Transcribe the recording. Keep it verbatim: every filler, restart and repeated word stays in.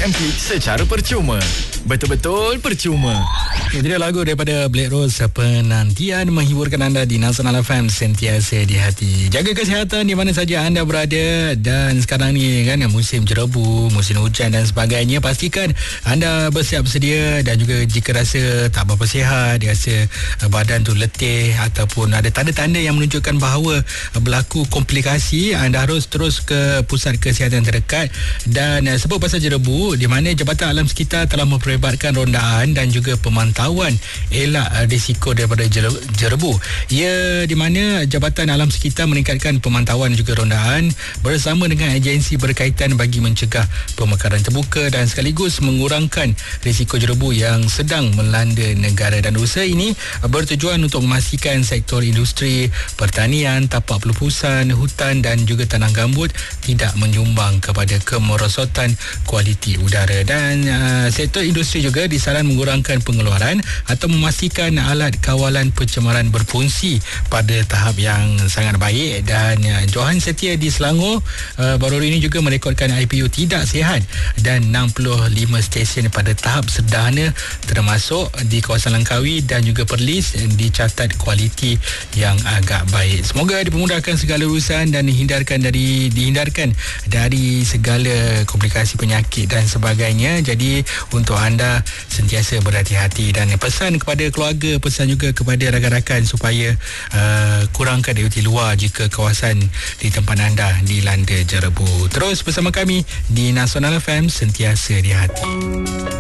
Empik secara percuma. Betul-betul percuma. Itu dia lagu daripada Black Rose, penantian menghiburkan anda di Nasional F M, sentiasa di hati. Jaga kesihatan di mana saja anda berada. Dan sekarang ni kan musim jerebu, musim hujan dan sebagainya. Pastikan anda bersiap sedia. Dan juga jika rasa tak berapa sihat, rasa badan tu letih ataupun ada tanda-tanda yang menunjukkan bahawa berlaku komplikasi, anda harus terus ke pusat kesihatan terdekat. Dan sebut pasal jerebu, di mana Jabatan Alam Sekitar telah memperlebatkan rondaan dan juga pemantauan elak risiko daripada jerebu. Ia di mana Jabatan Alam Sekitar meningkatkan pemantauan juga rondaan bersama dengan agensi berkaitan bagi mencegah pemekaran terbuka dan sekaligus mengurangkan risiko jerebu yang sedang melanda negara. Dan usaha ini bertujuan untuk memastikan sektor industri, pertanian, tapak pelupusan, hutan dan juga tanah gambut tidak menyumbang kepada kemerosotan kualiti udara. Dan uh, sektor industri juga disaran mengurangkan pengeluaran atau memastikan alat kawalan pencemaran berfungsi pada tahap yang sangat baik. Dan uh, Johan Setia di Selangor uh, baru ini juga merekodkan I P U tidak sihat dan enam puluh lima stesen pada tahap sederhana termasuk di kawasan Langkawi dan juga Perlis dicatat kualiti yang agak baik. Semoga dipermudahkan segala urusan dan dihindarkan dari dihindarkan dari segala komplikasi penyakit dan sebagainya. Jadi untuk anda sentiasa berhati-hati dan pesan kepada keluarga, pesan juga kepada rakan-rakan supaya uh, kurangkan aktiviti luar jika kawasan di tempat anda dilanda jerebu. Terus bersama kami di Nasional F M, sentiasa di hati.